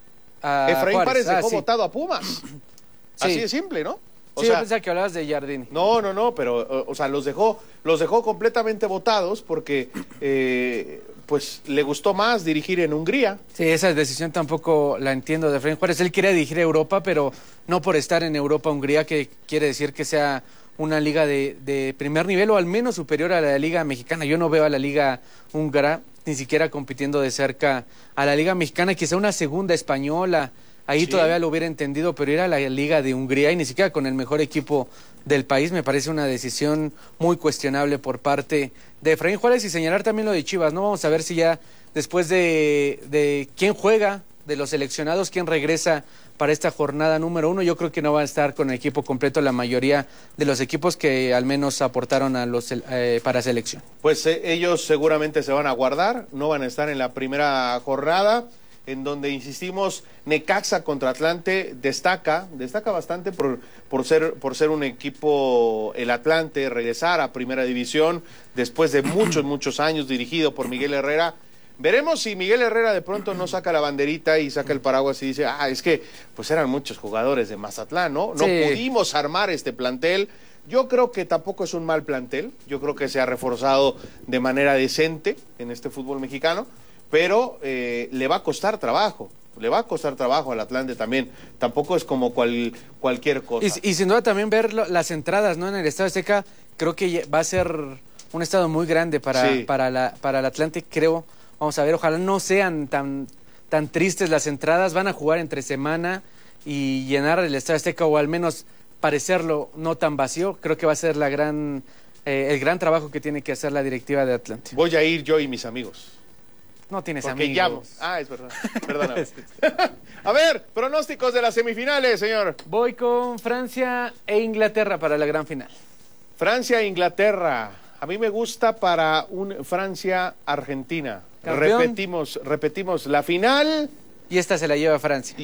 Efraín Juárez dejó votado a Pumas. Sí. Así de simple, ¿no? Yo pensaba que hablabas de Jardine. No, pero, o sea, los dejó completamente votados porque, pues, le gustó más dirigir en Hungría. Sí, esa decisión tampoco la entiendo de Efraín Juárez. Él quiere dirigir Europa, pero no por estar en Europa-Hungría, que quiere decir que sea una liga de primer nivel o al menos superior a la liga mexicana. Yo no veo a la liga húngara ni siquiera compitiendo de cerca a la liga mexicana, quizá una segunda española. Ahí todavía lo hubiera entendido, pero ir a la Liga de Hungría y ni siquiera con el mejor equipo del país me parece una decisión muy cuestionable por parte de Efraín Juárez. Y señalar también lo de Chivas, ¿no? Vamos a ver si ya después de quién juega, de los seleccionados, quién regresa para esta jornada número 1. Yo creo que no va a estar con el equipo completo la mayoría de los equipos que al menos aportaron a los para selección. Pues ellos seguramente se van a guardar, no van a estar en la primera jornada, en donde, insistimos, Necaxa contra Atlante destaca bastante por ser un equipo, el Atlante, regresar a Primera División después de muchos años, dirigido por Miguel Herrera. Veremos si Miguel Herrera de pronto no saca la banderita y saca el paraguas y dice, es que pues eran muchos jugadores de Mazatlán, ¿no? No pudimos armar este plantel. Yo creo que tampoco es un mal plantel, yo creo que se ha reforzado de manera decente en este fútbol mexicano, pero le va a costar trabajo al Atlante también, tampoco es como cualquier cosa. Y sin duda también ver las entradas, ¿no? En el Estadio Azteca, creo que va a ser un estadio muy grande para el Atlante, creo. Vamos a ver, ojalá no sean tan tristes las entradas, van a jugar entre semana y llenar el Estadio Azteca, o al menos parecerlo no tan vacío. Creo que va a ser el gran trabajo que tiene que hacer la directiva de Atlante. Voy a ir yo y mis amigos. No tienes porque amigos. Llamo. Es verdad. Perdóname. A ver, pronósticos de las semifinales, señor. Voy con Francia e Inglaterra para la gran final. Francia e Inglaterra. A mí me gusta para un Francia-Argentina. Repetimos la final. Y esta se la lleva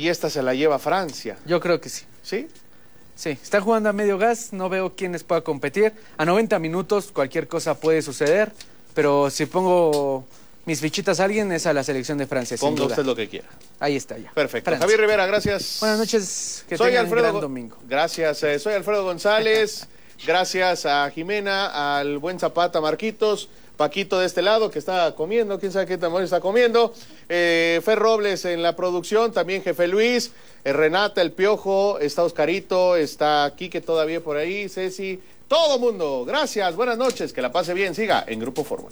Francia. Yo creo que sí. ¿Sí? Sí, están jugando a medio gas, no veo quién les pueda competir. A 90 minutos cualquier cosa puede suceder, pero si pongo mis fichitas a alguien es a la selección de Francia. Ponga usted lo que quiera. Ahí está ya. Perfecto. Francia. Javier Rivera, gracias. Buenas noches. Soy Alfredo. Un gran domingo. Gracias. Soy Alfredo González. Gracias a Jimena, al buen Zapata, Marquitos, Paquito de este lado que está comiendo, quién sabe qué tamaño está comiendo. Fer Robles en la producción, también Jefe Luis, Renata, el Piojo, está Oscarito, está Quique todavía por ahí, Ceci, todo mundo. Gracias, buenas noches, que la pase bien, siga en Grupo Fórmula.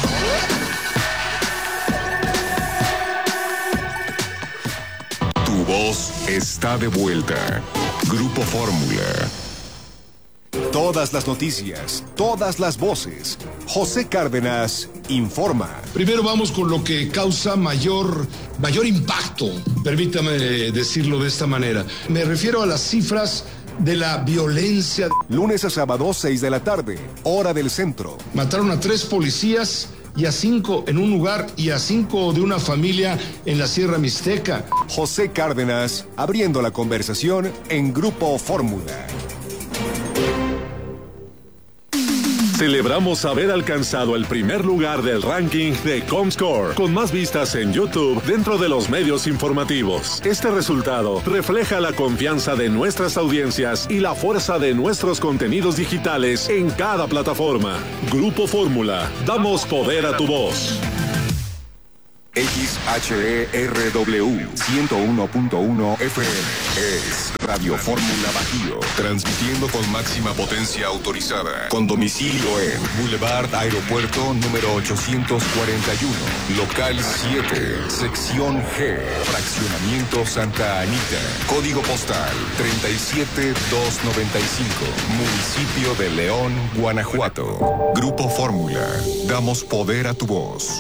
Tu voz está de vuelta. Grupo Fórmula. Todas las noticias, todas las voces. José Cárdenas informa. Primero vamos con lo que causa mayor impacto, permítame decirlo de esta manera. Me refiero a las cifras de la violencia. Lunes a sábado, 6 de la tarde, hora del centro. Mataron a 3 policías y a 5 en un lugar y a 5 de una familia en la Sierra Mixteca. José Cárdenas abriendo la conversación en Grupo Fórmula. Celebramos haber alcanzado el primer lugar del ranking de Comscore, con más vistas en YouTube dentro de los medios informativos. Este resultado refleja la confianza de nuestras audiencias y la fuerza de nuestros contenidos digitales en cada plataforma. Grupo Fórmula, damos poder a tu voz. XHERW 101.1 FM es Radio Fórmula Bajío, transmitiendo con máxima potencia autorizada, con domicilio en Boulevard Aeropuerto número 841, local 7, sección G, fraccionamiento Santa Anita, código postal 37295, municipio de León, Guanajuato. Grupo Fórmula, damos poder a tu voz.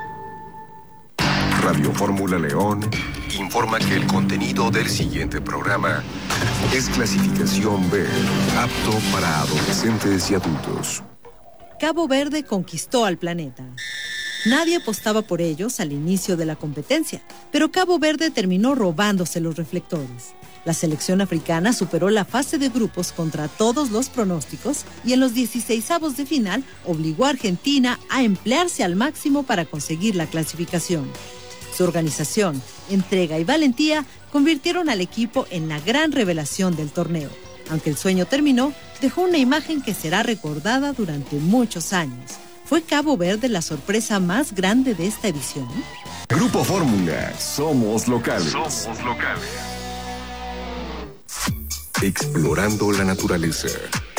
Radio Fórmula León informa que el contenido del siguiente programa es clasificación B, apto para adolescentes y adultos. Cabo Verde conquistó al planeta. Nadie apostaba por ellos al inicio de la competencia, pero Cabo Verde terminó robándose los reflectores. La selección africana superó la fase de grupos contra todos los pronósticos y en los 16avos de final obligó a Argentina a emplearse al máximo para conseguir la clasificación. Su organización, entrega y valentía convirtieron al equipo en la gran revelación del torneo. Aunque el sueño terminó, dejó una imagen que será recordada durante muchos años. ¿Fue Cabo Verde la sorpresa más grande de esta edición? Grupo Fórmula, somos locales. Somos locales. Explorando la naturaleza.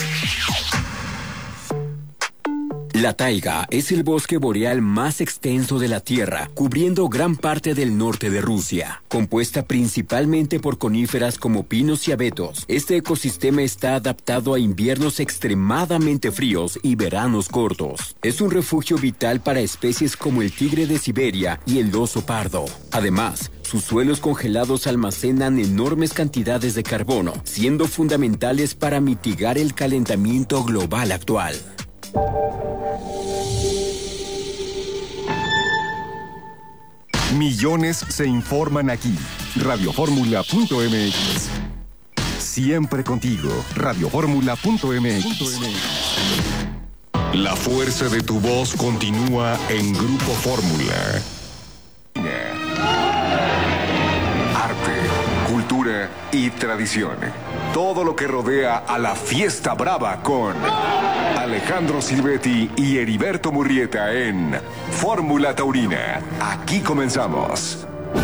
La taiga es el bosque boreal más extenso de la Tierra, cubriendo gran parte del norte de Rusia. Compuesta principalmente por coníferas como pinos y abetos, este ecosistema está adaptado a inviernos extremadamente fríos y veranos cortos. Es un refugio vital para especies como el tigre de Siberia y el oso pardo. Además, sus suelos congelados almacenan enormes cantidades de carbono, siendo fundamentales para mitigar el calentamiento global actual. Millones se informan aquí. Radioformula.mx. Siempre contigo. Radioformula.mx. La fuerza de tu voz continúa en Grupo Fórmula. Arte, cultura y tradición. Todo lo que rodea a la fiesta brava con Alejandro Silvetti y Heriberto Murrieta en Fórmula Taurina. Aquí comenzamos.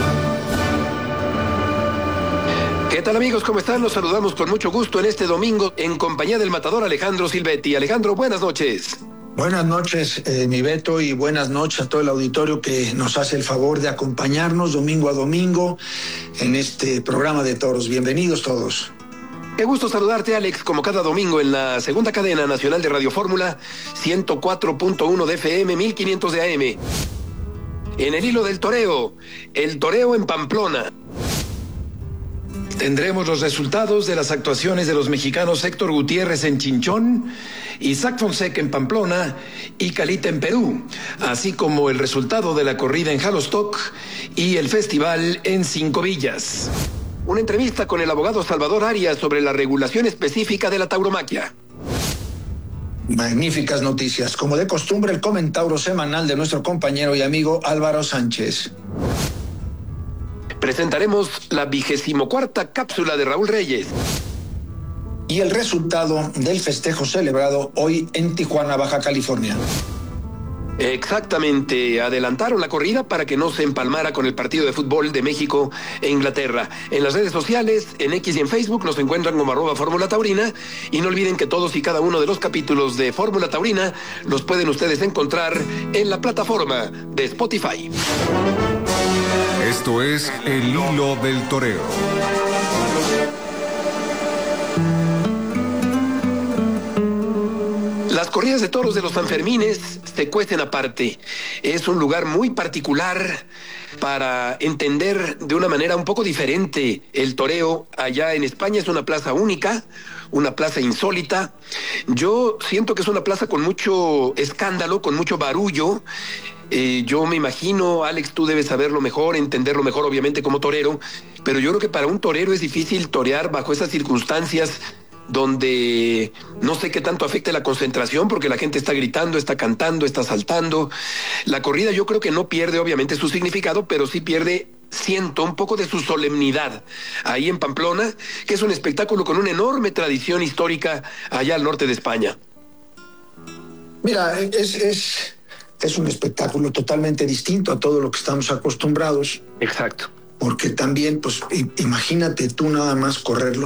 ¿Qué tal, amigos? ¿Cómo están? Los saludamos con mucho gusto en este domingo en compañía del matador Alejandro Silvetti. Alejandro, buenas noches. Buenas noches, mi Beto, y buenas noches a todo el auditorio que nos hace el favor de acompañarnos domingo a domingo en este programa de toros. Bienvenidos todos. Qué gusto saludarte, Alex, como cada domingo en la segunda cadena nacional de Radio Fórmula, 104.1 de FM, 1500 de AM. En el hilo del toreo, el toreo en Pamplona. Tendremos los resultados de las actuaciones de los mexicanos Héctor Gutiérrez en Chinchón, Isaac Fonseca en Pamplona y Calita en Perú, así como el resultado de la corrida en Jalostoc y el festival en Cinco Villas. Una entrevista con el abogado Salvador Arias sobre la regulación específica de la tauromaquia. Magníficas noticias. Como de costumbre, el comentario semanal de nuestro compañero y amigo Álvaro Sánchez. Presentaremos la 24ª cápsula de Raúl Reyes. Y el resultado del festejo celebrado hoy en Tijuana, Baja California. Exactamente, adelantaron la corrida para que no se empalmara con el partido de fútbol de México e Inglaterra. En las redes sociales, en X y en Facebook nos encuentran como @Fórmula Taurina, y no olviden que todos y cada uno de los capítulos de Fórmula Taurina los pueden ustedes encontrar en la plataforma de Spotify. Esto es El Hilo del Toreo. Las corridas de toros de los Sanfermines se cuecen aparte. Es un lugar muy particular para entender de una manera un poco diferente el toreo. Allá en España es una plaza única, una plaza insólita. Yo siento que es una plaza con mucho escándalo, con mucho barullo. Yo me imagino, Alex, tú debes saberlo mejor, entenderlo mejor, obviamente, como torero, pero yo creo que para un torero es difícil torear bajo esas circunstancias donde no sé qué tanto afecte la concentración, porque la gente está gritando, está cantando, está saltando. La corrida yo creo que no pierde obviamente su significado, pero sí pierde, siento, un poco de su solemnidad ahí en Pamplona, que es un espectáculo con una enorme tradición histórica allá al norte de España. Mira, es un espectáculo totalmente distinto a todo lo que estamos acostumbrados. Exacto. Porque también, pues, imagínate tú nada más correr